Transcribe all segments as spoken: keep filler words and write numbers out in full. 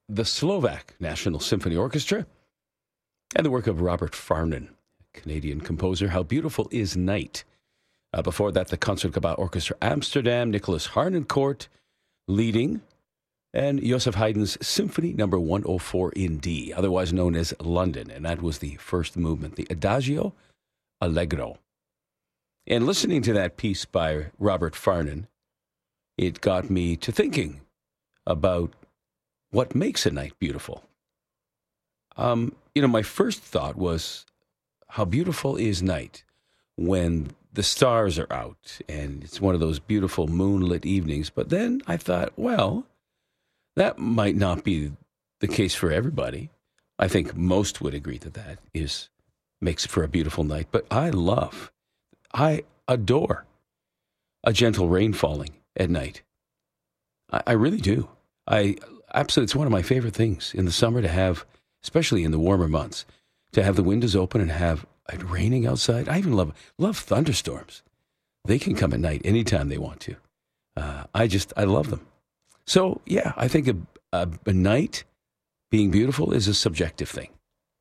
the Slovak National Symphony Orchestra and the work of Robert Farnon, Canadian composer. How Beautiful is Night. Uh, before that, the Concertgebouw Orchestra Amsterdam, Nicholas Harnoncourt leading, and Joseph Haydn's Symphony Number one oh four in D, otherwise known as London, and that was the first movement, the Adagio Allegro. And listening to that piece by Robert Farnon, it got me to thinking about what makes a night beautiful. Um, you know, my first thought was, how beautiful is night when the stars are out and it's one of those beautiful moonlit evenings. But then I thought, well, that might not be the case for everybody. I think most would agree that that is makes for a beautiful night. But I love, I adore a gentle rain falling at night. I, I really do. I absolutely, it's one of my favorite things in the summer to have, especially in the warmer months, to have the windows open and have it raining outside. I even love love thunderstorms. They can come at night anytime they want to. Uh, I just, I love them. So, yeah, I think a, a, a night being beautiful is a subjective thing.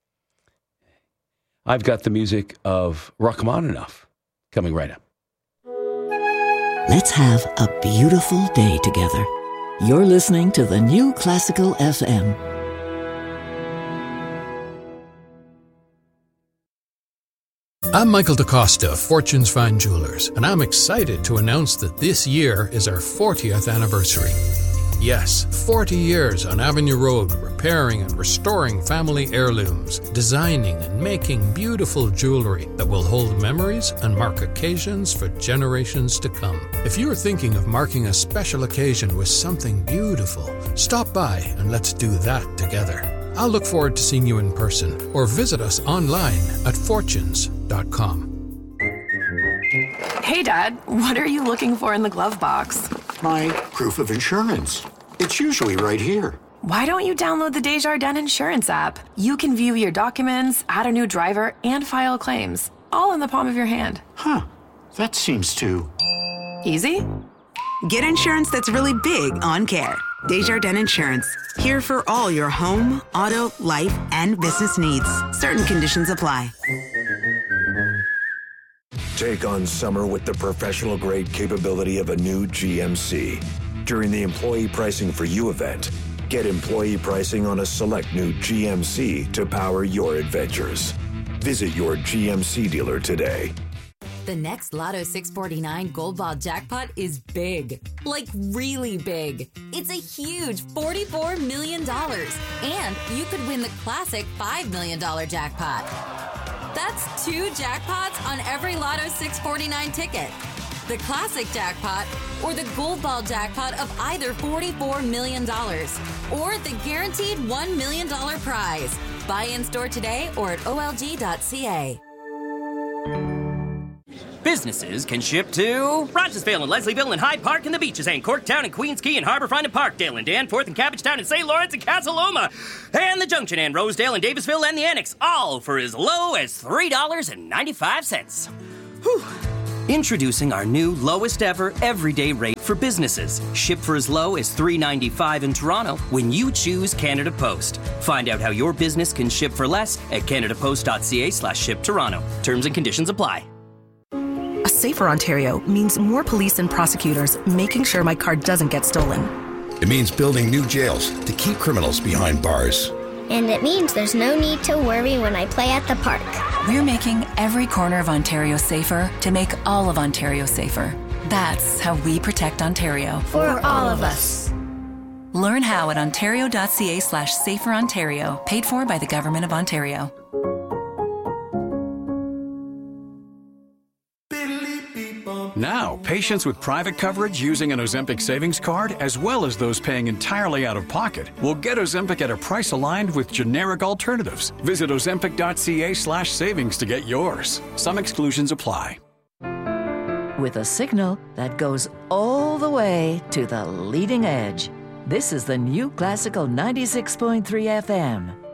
I've got the music of Rachmaninoff coming right up. Let's have a beautiful day together. You're listening to the New Classical F M. I'm Michael DaCosta of Fortune's Fine Jewelers, and I'm excited to announce that this year is our fortieth anniversary. Yes, forty years on Avenue Road, repairing and restoring family heirlooms, designing and making beautiful jewelry that will hold memories and mark occasions for generations to come. If you're thinking of marking a special occasion with something beautiful, stop by and let's do that together. I'll look forward to seeing you in person or visit us online at fortunes dot com. Hey, Dad, what are you looking for in the glove box? My proof of insurance. It's usually right here. Why don't you download the Desjardins Insurance app? You can view your documents, add a new driver, and file claims, all in the palm of your hand. Huh. That seems too... easy? Get insurance that's really big on care. Desjardins Insurance. Here for all your home, auto, life, and business needs. Certain conditions apply. Take on summer with the professional-grade capability of a new G M C. During the Employee Pricing for You event, get employee pricing on a select new G M C to power your adventures. Visit your G M C dealer today. The next Lotto six forty-nine Gold Ball jackpot is big. Like really big. It's a huge forty-four million dollars. And you could win the classic five million dollars jackpot. That's two jackpots on every Lotto six forty-nine ticket. The classic jackpot or the Gold Ball jackpot of either forty-four million dollars or the guaranteed one million dollars prize. Buy in store today or at O L G dot C A. Businesses can ship to Rochesville and Leslieville and Hyde Park and the Beaches and Corktown and Queens Quay and Harbourfront and Parkdale and Danforth and Cabbagetown and Saint Lawrence and Casa Loma and the Junction and Rosedale and Davisville and the Annex, all for as low as three dollars and ninety-five cents. Whew. Introducing our new lowest ever everyday rate for businesses. Ship for as low as three dollars and ninety-five cents in Toronto when you choose Canada Post. Find out how your business can ship for less at canadapost.ca slash ship Toronto. Terms and conditions apply. A safer Ontario means more police and prosecutors making sure my car doesn't get stolen. It means building new jails to keep criminals behind bars. And it means there's no need to worry when I play at the park. We're making every corner of Ontario safer to make all of Ontario safer. That's how we protect Ontario. For all of us. Learn how at ontario.ca slash safer Ontario. Paid for by the Government of Ontario. Now, patients with private coverage using an Ozempic savings card, as well as those paying entirely out of pocket, will get Ozempic at a price aligned with generic alternatives. Visit ozempic.ca slash savings to get yours. Some exclusions apply. With a signal that goes all the way to the leading edge. This is the New Classical ninety-six point three F M.